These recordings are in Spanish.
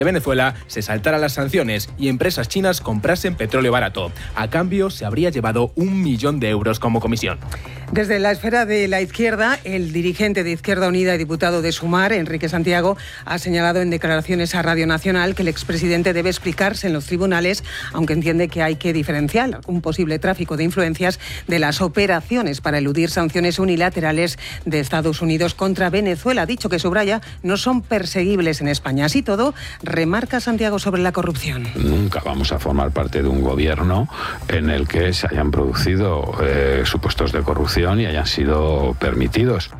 Venezuela se saltara las sanciones y empresas chinas comprasen petróleo barato. A cambio, se habría llevado 1 millón de euros como comisión. Desde la esfera de la izquierda, el dirigente de Izquierda Unida y diputado de Sumar, Enrique Santiago, ha señalado en declaraciones a Radio Nacional que el expresidente debe explicarse en los tribunales, aunque entiende que hay que diferenciar un posible tráfico de influencias de las operaciones para eludir sanciones unilaterales de Estados Unidos contra Venezuela. Ha dicho que, subraya, no son perseguibles en España. Así todo, remarca Santiago sobre la corrupción. Nunca vamos a formar parte de un gobierno en el que se hayan producido supuestos de corrupción y hayan sido permitidos.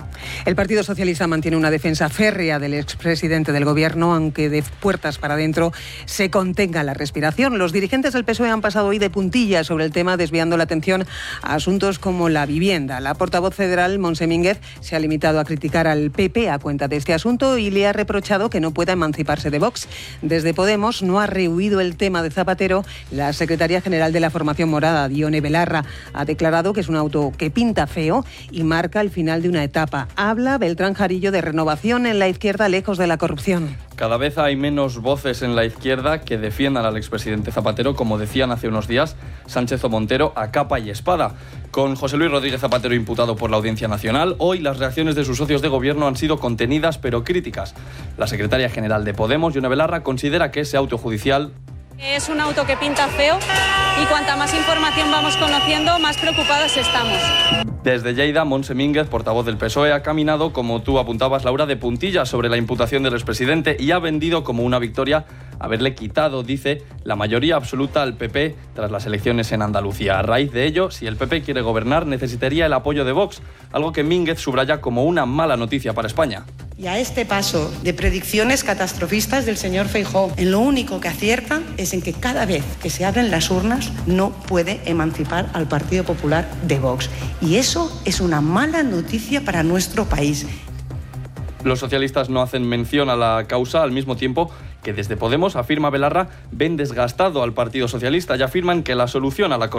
El Partido Socialista mantiene una defensa férrea del expresidente del Gobierno, aunque de puertas para adentro se contenga la respiración. Los dirigentes del PSOE han pasado hoy de puntillas sobre el tema, desviando la atención a asuntos como la vivienda. La portavoz federal, Montse Mínguez, se ha limitado a criticar al PP a cuenta de este asunto y le ha reprochado que no pueda emanciparse de Vox. Desde Podemos no ha rehuido el tema de Zapatero. La secretaria general de la formación morada, Ione Belarra, ha declarado que es un auto que pinta feo y marca el final de una etapa. Habla Beltrán Jarillo de renovación en la izquierda lejos de la corrupción. Cada vez hay menos voces en la izquierda que defiendan al expresidente Zapatero, como decían hace unos días Sánchez o Montero, a capa y espada. Con José Luis Rodríguez Zapatero imputado por la Audiencia Nacional, hoy las reacciones de sus socios de gobierno han sido contenidas pero críticas. La secretaria general de Podemos, Ione Belarra, considera que ese auto judicial es un auto que pinta feo y cuanta más información vamos conociendo, más preocupados estamos. Desde Lleida, Montse Mínguez, portavoz del PSOE, ha caminado, como tú apuntabas, Laura, de puntillas sobre la imputación del expresidente y ha vendido como una victoria haberle quitado, dice, la mayoría absoluta al PP tras las elecciones en Andalucía. A raíz de ello, si el PP quiere gobernar, necesitaría el apoyo de Vox, algo que Mínguez subraya como una mala noticia para España. Y a este paso de predicciones catastrofistas del señor Feijóo, en lo único que acierta es en que cada vez que se abren las urnas no puede emancipar al Partido Popular de Vox. Y eso es una mala noticia para nuestro país. Los socialistas no hacen mención a la causa, al mismo tiempo que desde Podemos, afirma Belarra, ven desgastado al Partido Socialista y afirman que la solución a la corrupción